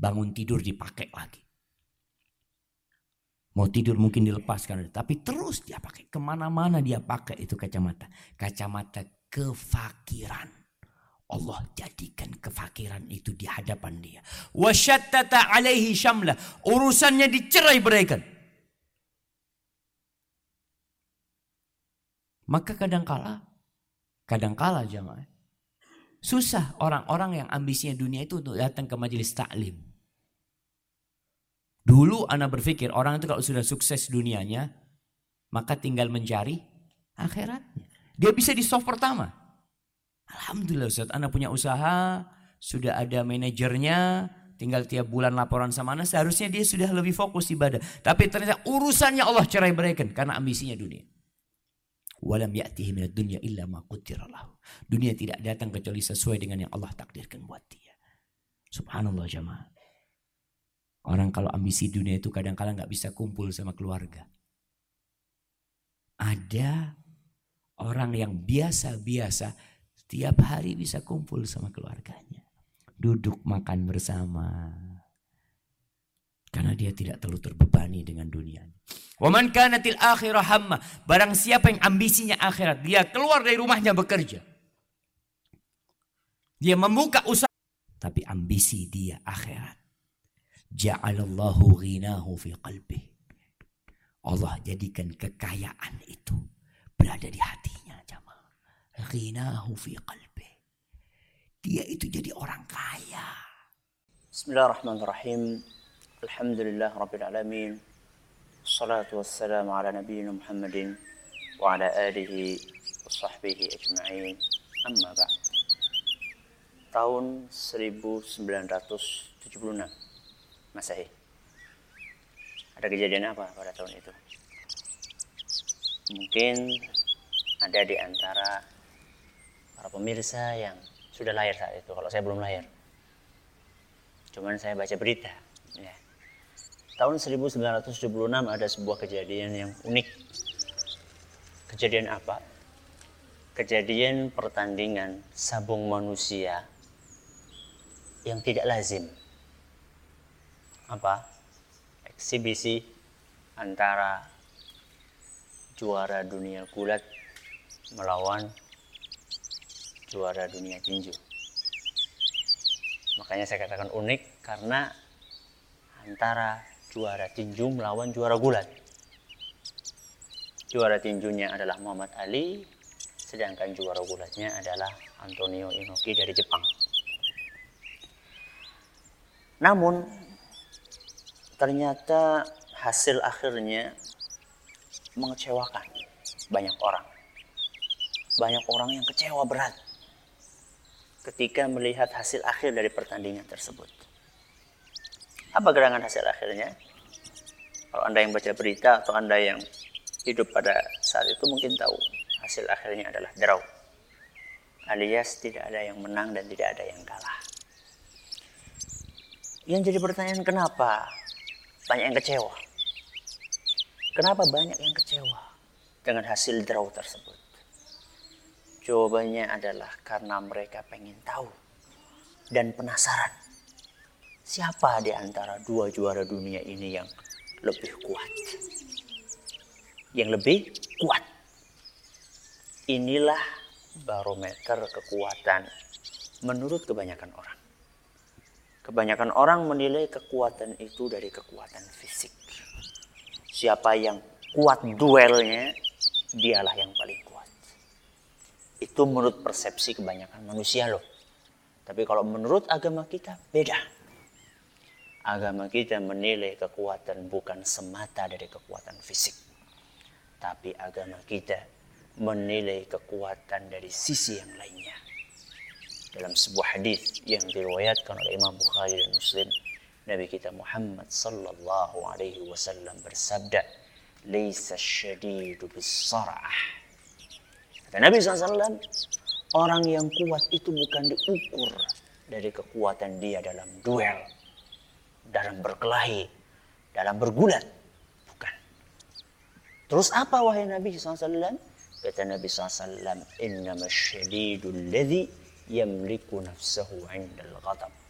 Bangun tidur dipakai lagi. Mau tidur mungkin dilepaskan, tapi terus dia pakai. Kemana-mana dia pakai itu kacamata. Kacamata kefakiran. Allah jadikan kefakiran itu di hadapan dia. Wasyattata alaihi syamlah. Urusannya dicerai beraikan. Maka kadangkala jamaah, susah orang-orang yang ambisinya dunia itu untuk datang ke majelis taklim. Dulu ana berpikir orang itu kalau sudah sukses dunianya, maka tinggal mencari akhiratnya. Dia bisa di soft pertama. Alhamdulillah Ustaz, ana punya usaha, sudah ada manajernya, tinggal tiap bulan laporan sama ana, seharusnya dia sudah lebih fokus ibadah. Tapi ternyata urusannya Allah cerai beraikan karena ambisinya dunia. Walam ya'tihi minad dunya illa ma qaddara lahu. Dunia tidak datang kecuali sesuai dengan yang Allah takdirkan buat dia. Subhanallah jamaah. Orang kalau ambisi dunia itu kadang-kadang gak bisa kumpul sama keluarga. Ada orang yang biasa-biasa setiap hari bisa kumpul sama keluarganya. Duduk makan bersama. Karena dia tidak terlalu terbebani dengan dunia. Wa man kanatil akhirah hamma. Barang siapa yang ambisinya akhirat, dia keluar dari rumahnya bekerja. Dia membuka usaha, tapi ambisi dia akhirat. Ja'alallahu ghinahu fi qalbih. Allah jadikan kekayaan itu berada di hatinya, jamaah. Ghinahu fi qalbih. Dia itu jadi orang kaya. Bismillahirrahmanirrahim. Alhamdulillah rabbil alamin. Wassalatu wassalamu ala nabiyyina Muhammadin wa ala alihi wa sahbihi ajma'in. Amma ba'd. Tahun 1976 Masehi. Ada kejadian apa pada tahun itu? Mungkin ada di antara para pemirsa yang sudah lahir saat itu. Kalau saya belum lahir. Cuman saya baca berita. Ya. Tahun 1976 ada sebuah kejadian yang unik. Kejadian apa? Kejadian pertandingan sabung manusia yang tidak lazim. Apa? Eksibisi antara juara dunia gulat melawan juara dunia tinju. Makanya saya katakan unik karena antara juara tinju melawan juara gulat. Juara tinjunya adalah Muhammad Ali, sedangkan juara gulatnya adalah Antonio Inoki dari Jepang. Namun ternyata hasil akhirnya mengecewakan banyak orang. Banyak orang yang kecewa berat ketika melihat hasil akhir dari pertandingan tersebut. Apa gerangan hasil akhirnya? Kalau Anda yang baca berita atau Anda yang hidup pada saat itu mungkin tahu hasil akhirnya adalah draw. Alias tidak ada yang menang dan tidak ada yang kalah. Yang jadi pertanyaan, kenapa banyak yang kecewa? Kenapa banyak yang kecewa dengan hasil draw tersebut? Jawabannya adalah karena mereka pengen tahu dan penasaran. Siapa di antara dua juara dunia ini yang lebih kuat? Yang lebih kuat. Inilah barometer kekuatan menurut kebanyakan orang. Kebanyakan orang menilai kekuatan itu dari kekuatan fisik. Siapa yang kuat duelnya, dialah yang paling kuat. Itu menurut persepsi kebanyakan manusia loh. Tapi kalau menurut agama kita beda. Agama kita menilai kekuatan bukan semata dari kekuatan fisik. Tapi agama kita menilai kekuatan dari sisi yang lainnya. Dalam sebuah hadis yang diriwayatkan oleh Imam Bukhari dan Muslim, Nabi kita Muhammad sallallahu alaihi wasallam bersabda, "Laisa syadidu bis-sar'ah." Kata Nabi SAW, orang yang kuat itu bukan diukur dari kekuatan dia dalam duel, dalam berkelahi, dalam bergulat. Bukan. Terus apa wahai Nabi SAW? Kata Nabi SAW, "Innama syadidul ladzi yamliku nafsahu 'indal ghadab."